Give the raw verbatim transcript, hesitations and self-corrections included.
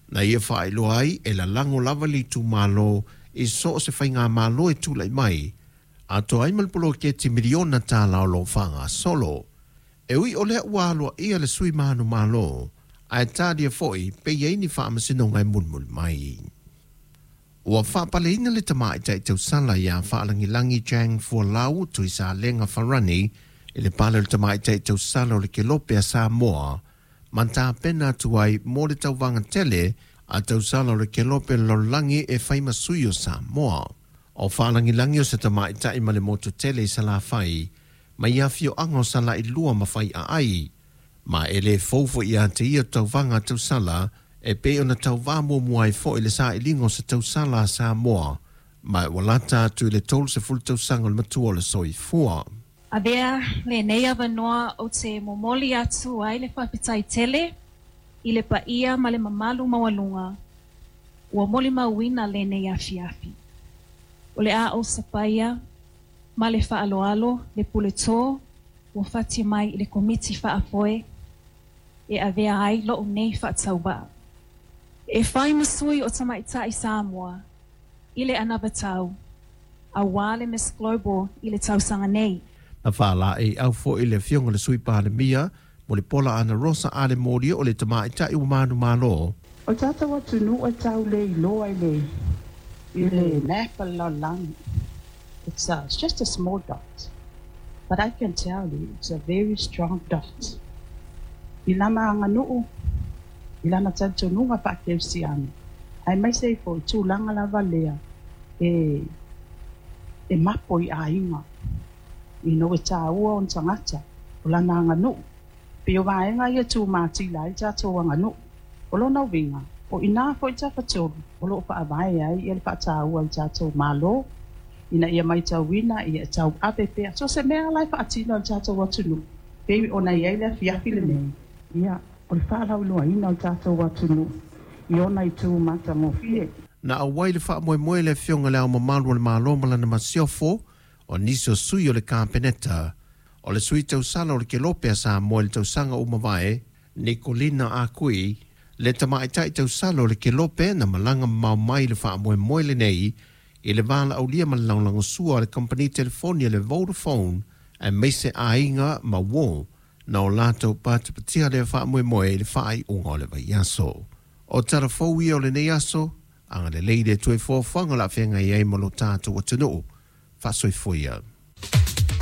Na ia whae loai e la lango lava li tu malo e so se whainga malo e tu lai mai. A to ai malpolo ke ti miliona tā lao lo whanga solo. E ui o lea ualo ia le sui manu malo. Ai tādia foi pe iei ni whaamasino ngai mulmul mai. Ua whaapale ina le tamai tai tau sala ia whaalangi langi jang fua lau tui sa lenga wharani e le pale le tamai tai tau sala o le ke lope a Samoa. Manta pena tuai mo le tau wanga tele a tau sala o le ke lope lo langi e whaima sui o Samoa. O whaalangi langi o se tamai tai ma le moto tele i sala whai, ma ia fio ango sala i lua ma whai a ai. Ma e le fofo i a te ia tau wanga tau sala, e pe ona tau wāmo muai fo i le sa i lingo sa tau sala sa moa, ma e walata tu i le tol se ful tau sanga le matua le soi fua. A vea le neia vanoa o te momoli atu ai le whapitai tele, i le paia ma le mamalu mawalunga, ua moli mawina le neia fiafi. O le a o sapaia, ma le whaaloalo, le puleto, ua whati mai i le komiti whaapoe, e a vea ai lo o nei whaatauba. E whai masui o tamaita i Samoa, i le anabatau, a wale Miss Global i le tausanga nei. Na whala e au fo i le fionga le sui pāle mia, mo le pola ana rosa ale moria o le tamaita i umanu malo. O tata watu nu o tau le i loa i le, i le nepa lalang. It's, uh, it's just a small dot, but I can tell you it's a very strong dot. I lama anga nuu, I lana tanto nunga pa kevsi anu. Ai mai sei fo i tūlanga lava lea e, e mapo i a inga. I no e tā ua on tangata, o lana anga nuu. Pio vaenga i a tū māti la i tātou anga nuu. O lona winga, o ina fo i tā whatoru, o lo pa avai ai i le pa tā ua i tātou mālo. Ina ia mai tau wina, ia tau apepea. So se mea lai pa atina o tātou atunu. Baby, ona iei le fiafi le nei. Ia, o le whaalau lua ina o tātou atunu. I ona i tū mata mo fie. Na awai le wha moe moe le fionga leo ma malu le malo malana masiofo, o nisi o sui o le kāpeneta, o le sui tau sala o le kelopea sa moe le tau sanga umawai, Nicolina a kui, le tamaitai tau sala o le kelopea na malanga mau mai le wha moe moe le nei, i le wala au lia malango sua le company telefonia le Vodafone, e meise a inga ma wo, na o lato patapatia le wha moe moe le whai unga le vai aso. O tara fōui o le nei aso, anga le leide tue fōwhanga la whenga i ei malo tātou atunu, whasoi fōia.